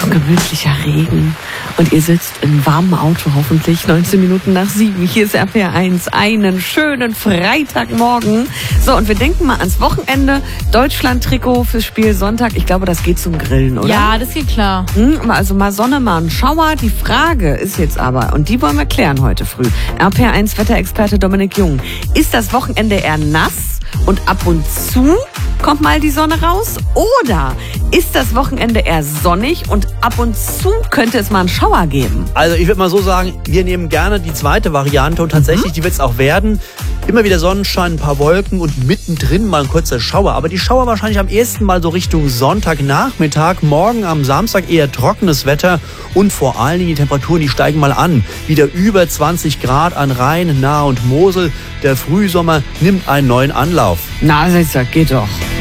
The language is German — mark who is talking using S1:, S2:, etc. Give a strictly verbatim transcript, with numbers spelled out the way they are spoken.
S1: gemütlicher Regen und ihr sitzt im warmen Auto hoffentlich, neunzehn Minuten nach sieben. Hier ist R P R eins, einen schönen Freitagmorgen. So, und wir denken mal ans Wochenende. Deutschland-Trikot fürs Spiel Sonntag. Ich glaube, das geht zum Grillen, oder?
S2: Ja, das geht klar.
S1: Hm, also mal Sonne, mal ein Schauer. Die Frage ist jetzt aber, und die wollen wir klären heute früh. R P R eins Wetterexperte Dominik Jung. Ist das Wochenende eher nass und ab und zu kommt mal die Sonne raus? Oder ist das Wochenende eher sonnig und ab und zu könnte es mal einen Schauer geben?
S3: Also ich würde mal so sagen, wir nehmen gerne die zweite Variante und tatsächlich, mhm. die wird es auch werden. Immer wieder Sonnenschein, ein paar Wolken und mittendrin mal ein kurzer Schauer. Aber die Schauer wahrscheinlich am ehesten mal so Richtung Sonntagnachmittag. Morgen am Samstag eher trockenes Wetter und vor allen Dingen die Temperaturen, die steigen mal an. Wieder über zwanzig Grad an Rhein, Nahe und Mosel. Der Frühsommer nimmt einen neuen Anlauf.
S1: Na, das geht doch.